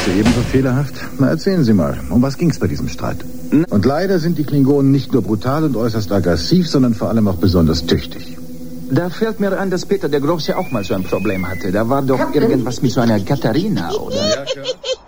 du ebenso fehlerhaft? Na, erzählen Sie mal, um was ging's bei diesem Streit? Und leider sind die Klingonen nicht nur brutal und äußerst aggressiv, sondern vor allem auch besonders tüchtig. Da fällt mir an, dass Peter der Große auch mal so ein Problem hatte. Da war doch irgendwas mit so einer Katharina, oder? Ja, klar.